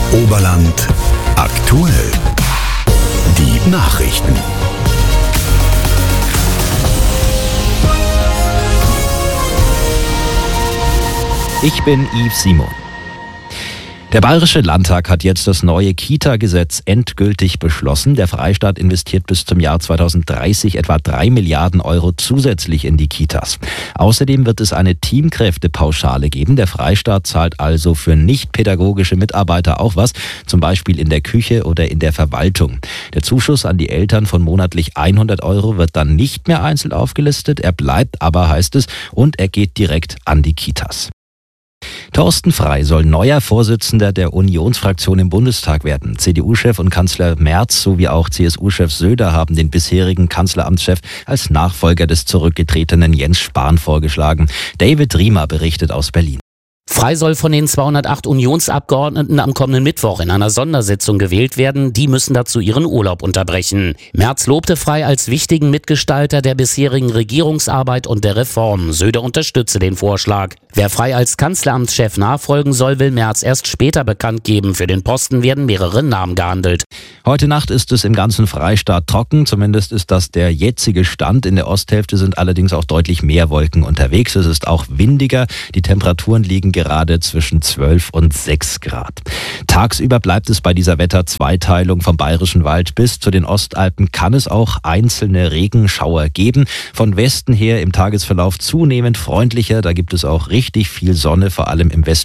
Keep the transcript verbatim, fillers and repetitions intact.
Oberland aktuell. Die Nachrichten. Ich bin Yves Simon. Der Bayerische Landtag hat jetzt das neue Kita-Gesetz endgültig beschlossen. Der Freistaat investiert bis zum Jahr zweitausenddreißig etwa drei Milliarden Euro zusätzlich in die Kitas. Außerdem wird es eine Teamkräftepauschale geben. Der Freistaat zahlt also für nicht-pädagogische Mitarbeiter auch was, zum Beispiel in der Küche oder in der Verwaltung. Der Zuschuss an die Eltern von monatlich hundert Euro wird dann nicht mehr einzeln aufgelistet. Er bleibt aber, heißt es, und er geht direkt an die Kitas. Thorsten Frey soll neuer Vorsitzender der Unionsfraktion im Bundestag werden. C D U-Chef und Kanzler Merz sowie auch C S U-Chef Söder haben den bisherigen Kanzleramtschef als Nachfolger des zurückgetretenen Jens Spahn vorgeschlagen. David Riemer berichtet aus Berlin. Frey soll von den zweihundertacht Unionsabgeordneten am kommenden Mittwoch in einer Sondersitzung gewählt werden. Die müssen dazu ihren Urlaub unterbrechen. Merz lobte Frey als wichtigen Mitgestalter der bisherigen Regierungsarbeit und der Reform. Söder unterstütze den Vorschlag. Wer Frey als Kanzleramtschef nachfolgen soll, will Merz erst später bekannt geben. Für den Posten werden mehrere Namen gehandelt. Heute Nacht ist es im ganzen Freistaat trocken. Zumindest ist das der jetzige Stand. In der Osthälfte sind allerdings auch deutlich mehr Wolken unterwegs. Es ist auch windiger. Die Temperaturen liegen gerade zwischen zwölf und sechs Grad. Tagsüber bleibt es bei dieser Wetterzweiteilung vom Bayerischen Wald bis zu den Ostalpen, kann es auch einzelne Regenschauer geben. Von Westen her im Tagesverlauf zunehmend freundlicher. Da gibt es auch richtig viel Sonne, vor allem im West